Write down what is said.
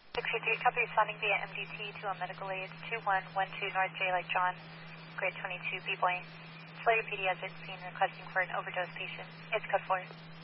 623, copy responding via MDT to a medical aid 2112 North J like John, grade 22, B Blaine. Slater pediatric scene requesting for an overdose patient. It's code 4.